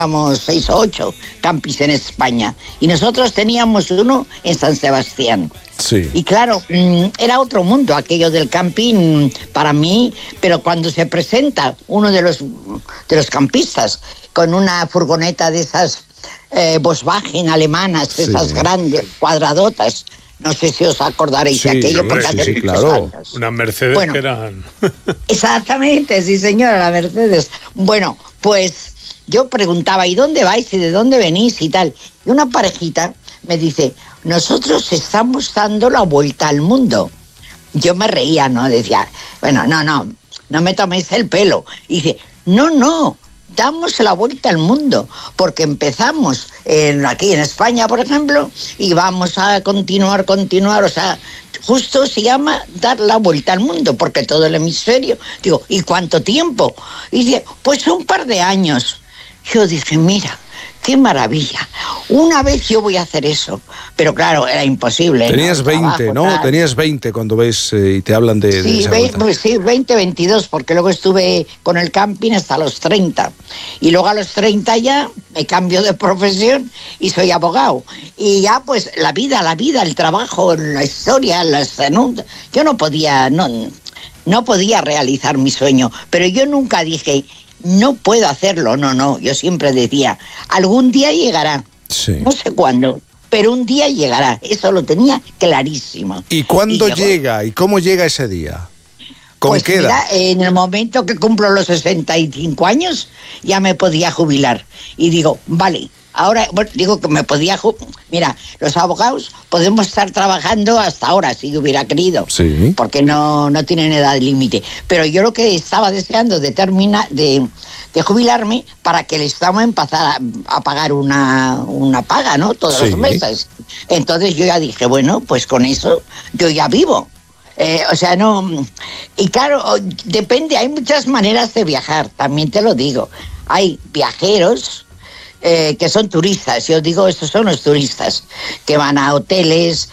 6 o 8 campings en España y nosotros teníamos uno en San Sebastián. Sí. Y claro, era otro mundo aquello del camping para mí, pero cuando se presenta uno de los campistas con una furgoneta de esas Volkswagen alemanas, Sí. esas grandes, cuadradotas, no sé si os acordaréis de aquello, porque hace muchos claro. años. Unas Mercedes Bueno, que eran... Exactamente, sí señora, la Mercedes. Bueno, pues yo preguntaba, ¿y dónde vais y de dónde venís y tal? Y una parejita me dice, nosotros estamos dando la vuelta al mundo. Yo me reía, ¿no? Decía, bueno, no me toméis el pelo. Y dice, no, damos la vuelta al mundo, porque empezamos aquí en España, por ejemplo, y vamos a continuar, o sea, justo se llama dar la vuelta al mundo, porque todo el hemisferio, digo, ¿y cuánto tiempo? Y dice, pues un par de años. Yo dije, mira, qué maravilla, una vez yo voy a hacer eso, pero claro, era imposible. Tenías 20, trabajo, ¿no? tal. Tenías 20 cuando ves y te hablan de Sí, esa vuelta. sí, 20, 22, porque luego estuve con el camping hasta los 30. Y luego a los 30 ya me cambio de profesión y soy abogado. Y ya pues la vida, el trabajo, la historia, yo no podía realizar mi sueño, pero yo nunca dije, no puedo hacerlo, no, yo siempre decía, algún día llegará, Sí. no sé cuándo, pero un día llegará, eso lo tenía clarísimo. ¿Y cuándo llegó. llega? ¿Y cómo llega ese día? ¿Con Pues qué edad? mira, en el momento que cumplo los 65 años, ya me podía jubilar. Y digo, vale, ahora, bueno, digo que me podía Mira, los abogados podemos estar trabajando hasta ahora, si hubiera querido. Sí. Porque no tienen edad límite. Pero yo lo que estaba deseando de jubilarme para que el Estado me empezara a pagar una paga, ¿no? Todos Sí. los meses. Entonces yo ya dije, bueno, pues con eso yo ya vivo. O sea, no... Y claro, depende, hay muchas maneras de viajar, también te lo digo. Hay viajeros que son turistas, yo digo, estos son los turistas, que van a hoteles,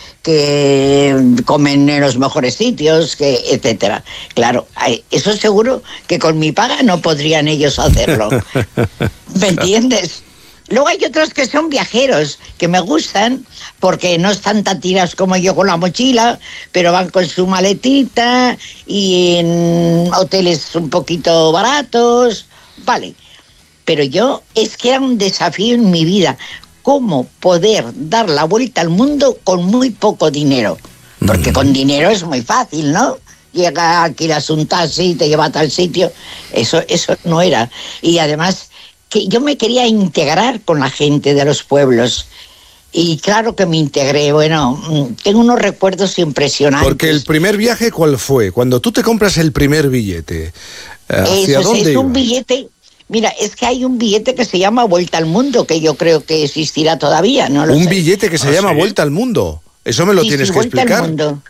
que comen en los mejores sitios, que etcétera. Claro, eso seguro que con mi paga no podrían ellos hacerlo. ¿Me entiendes? Luego hay otros que son viajeros, que me gustan, porque no están tan tirados como yo con la mochila, pero van con su maletita y en hoteles un poquito baratos, vale. Pero es que era un desafío en mi vida, cómo poder dar la vuelta al mundo con muy poco dinero. Porque con dinero es muy fácil, ¿no? Llega, alquilas un taxi, te lleva a tal sitio, eso no era. Y además que yo me quería integrar con la gente de los pueblos. Y claro que me integré, bueno, tengo unos recuerdos impresionantes. Porque el primer viaje, ¿cuál fue? Cuando tú te compras el primer billete, ¿hacia dónde es un iba? billete, mira, es que hay un billete que se llama Vuelta al Mundo, que yo creo que existirá todavía, no lo sé. Un billete que se llama ¿sí? Vuelta al Mundo. Eso me lo tienes que Vuelta al explicar. Mundo.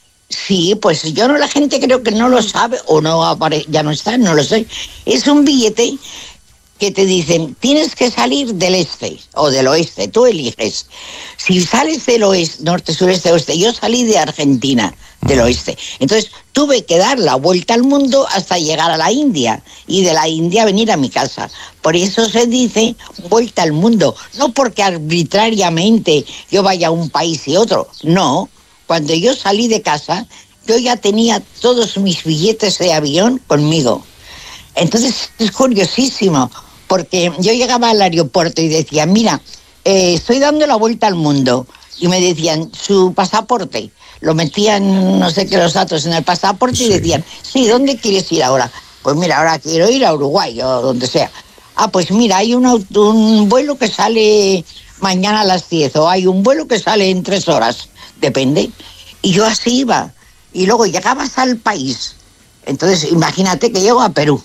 Sí, pues la gente creo que no lo sabe o ya no está, no lo sé. Es un billete que te dicen, tienes que salir del este o del oeste, tú eliges. Si sales del oeste, norte, sureste, oeste, yo salí de Argentina, del oeste. Entonces tuve que dar la vuelta al mundo hasta llegar a la India y de la India venir a mi casa. Por eso se dice vuelta al mundo, no porque arbitrariamente yo vaya a un país y otro, no. Cuando yo salí de casa, yo ya tenía todos mis billetes de avión conmigo. Entonces es curiosísimo, porque yo llegaba al aeropuerto y decía, mira, estoy dando la vuelta al mundo. Y me decían, su pasaporte. Lo metían, no sé qué, los datos en el pasaporte Sí. y decían, sí, ¿dónde quieres ir ahora? Pues mira, ahora quiero ir a Uruguay o donde sea. Ah, pues mira, hay un vuelo que sale mañana a las 10 o hay un vuelo que sale en 3 horas, depende. Y yo así iba. Y luego llegabas al país. Entonces, imagínate que llego a Perú.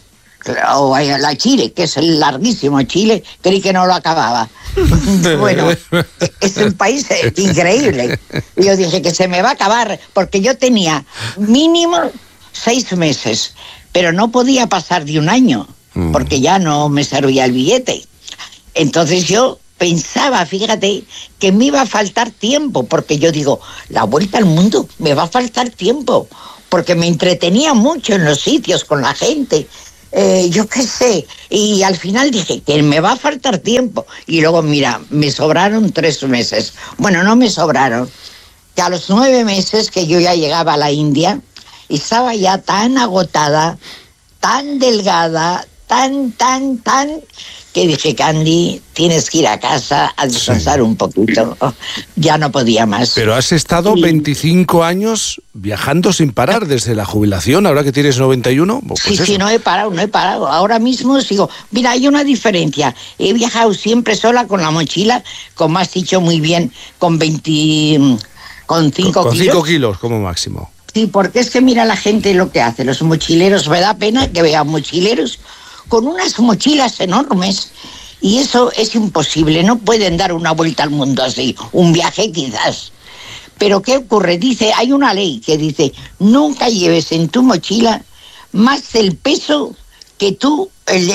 O a la Chile, que es el larguísimo Chile, creí que no lo acababa. Bueno, es un país increíble. Y yo dije que se me va a acabar, porque yo tenía mínimo 6 meses, pero no podía pasar de un año, porque ya no me servía el billete. Entonces yo pensaba, fíjate, que me iba a faltar tiempo, porque yo digo, la vuelta al mundo, me va a faltar tiempo, porque me entretenía mucho en los sitios con la gente. yo qué sé, y al final dije que me va a faltar tiempo, y luego mira, me sobraron 3 meses. Bueno, no me sobraron, que a los 9 meses que yo ya llegaba a la India, estaba ya tan agotada, tan delgada, tan, que dije, Candy, tienes que ir a casa a descansar un poquito. Ya no podía más. Pero has estado 25 años viajando sin parar desde la jubilación, ahora que tienes 91. Pues sí, no he parado. Ahora mismo sigo. Mira, hay una diferencia. He viajado siempre sola con la mochila, como has dicho muy bien, con 5 kilos. Con 5 kilos como máximo. Sí, porque es que mira la gente lo que hace, los mochileros, me da pena que vean mochileros con unas mochilas enormes, y eso es imposible, no pueden dar una vuelta al mundo así, un viaje quizás. Pero ¿qué ocurre? Dice, hay una ley que dice, nunca lleves en tu mochila más el peso que tú, el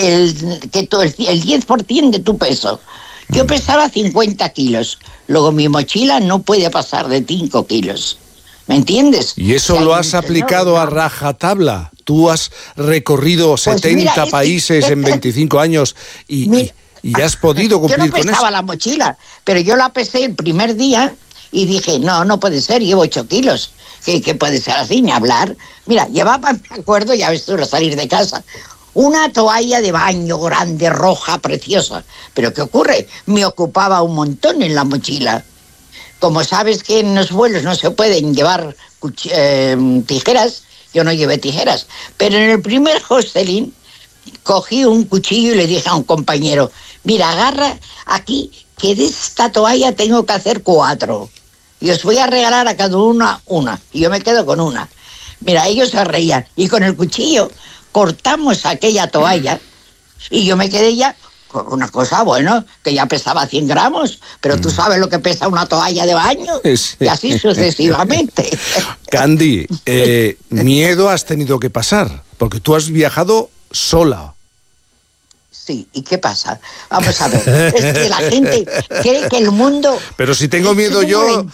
10% de tu peso. Yo pesaba 50 kilos, luego mi mochila no puede pasar de 5 kilos. ¿Me entiendes? ¿Y eso lo has aplicado a rajatabla? Tú has recorrido pues 70 países en 25 años y has podido cumplir con eso. Yo no pesaba la mochila, pero yo la pesé el primer día y dije, no puede ser, llevo 8 kilos. ¿Qué puede ser así, ni hablar? Mira, llevaba, me acuerdo, ya ves tú, al salir de casa, una toalla de baño grande, roja, preciosa. Pero ¿qué ocurre? Me ocupaba un montón en la mochila. Como sabes que en los vuelos no se pueden llevar tijeras, yo no llevé tijeras. Pero en el primer hostelín cogí un cuchillo y le dije a un compañero, mira, agarra aquí, que de esta toalla tengo que hacer 4. Y os voy a regalar a cada una. Y yo me quedo con una. Mira, ellos se reían. Y con el cuchillo cortamos aquella toalla y yo me quedé ya con una cosa, bueno, que ya pesaba 100 gramos, pero tú sabes lo que pesa una toalla de baño, sí. Y así sucesivamente. Candy, miedo has tenido que pasar, porque tú has viajado sola. Sí, ¿y qué pasa? Vamos a ver, es que la gente cree que el mundo... Pero si tengo miedo yo...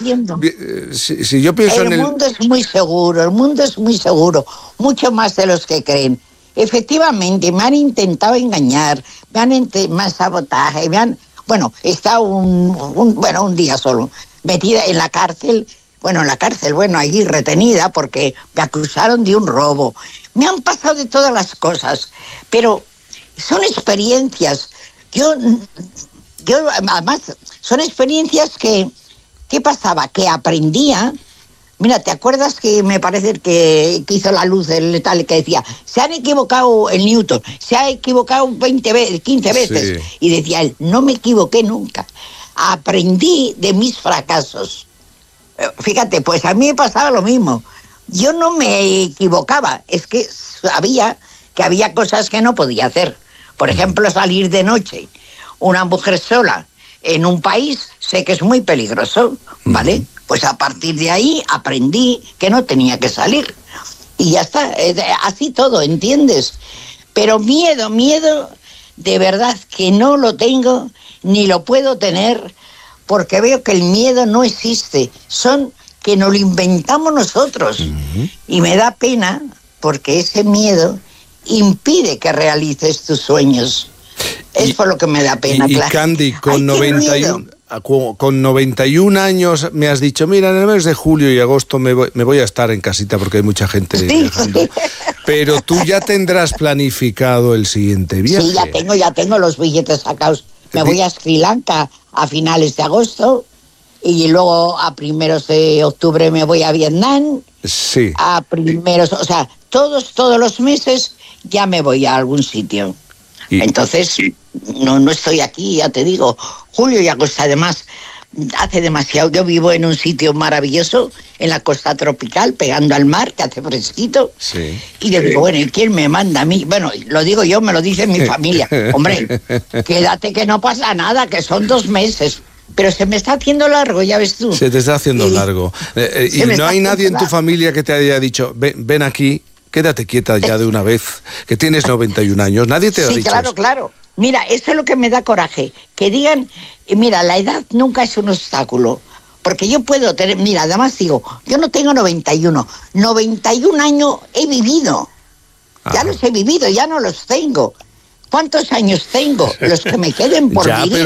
Si yo pienso en el mundo es muy seguro, mucho más de los que creen. Efectivamente, me han intentado engañar, me han sabotaje, bueno, he estado un día solo, metida en la cárcel, allí retenida porque me acusaron de un robo. Me han pasado de todas las cosas, pero son experiencias. Yo además, son experiencias ¿qué pasaba? Que aprendía. Mira, ¿te acuerdas que me parece que hizo la luz el tal que decía, se han equivocado el Newton, se ha equivocado 15 veces? Sí. Y decía él, no me equivoqué nunca. Aprendí de mis fracasos. Fíjate, pues a mí me pasaba lo mismo. Yo no me equivocaba, es que sabía que había cosas que no podía hacer. Por ejemplo, salir de noche, una mujer sola en un país, sé que es muy peligroso, ¿vale? Pues a partir de ahí aprendí que no tenía que salir. Y ya está, así todo, ¿entiendes? Pero miedo, de verdad que no lo tengo, ni lo puedo tener, porque veo que el miedo no existe. Son que nos lo inventamos nosotros. Y me da pena, porque ese miedo impide que realices tus sueños. Es por lo que me da pena. Y Candy, con 91 años me has dicho, mira, en el mes de julio y agosto me voy a estar en casita porque hay mucha gente viajando. Pero tú ya tendrás planificado el siguiente viaje. Sí, ya tengo los billetes sacados. Me voy a Sri Lanka a finales de agosto y luego a primeros de octubre me voy a Vietnam. Sí. A primeros, o sea, todos los meses ya me voy a algún sitio. Entonces, no estoy aquí, ya te digo, julio y agosto. Además, hace demasiado. Yo vivo en un sitio maravilloso, en la costa tropical, pegando al mar, que hace fresquito. Sí. Y yo digo, bueno, ¿y quién me manda a mí? Bueno, lo digo yo, me lo dice mi familia. Hombre, quédate que no pasa nada, que son 2 meses. Pero se me está haciendo largo, ya ves tú. Se te está haciendo largo. Y no hay nadie en tu familia que te haya dicho, ven aquí, quédate quieta ya de una vez, que tienes 91 años. Nadie te ha dicho eso. Claro. Mira, eso es lo que me da coraje. Que digan, mira, la edad nunca es un obstáculo. Porque yo puedo tener, mira, además digo, yo no tengo 91 años he vivido. Ya los he vivido, ya no los tengo. ¿Cuántos años tengo? Los que me queden por ya, vivir.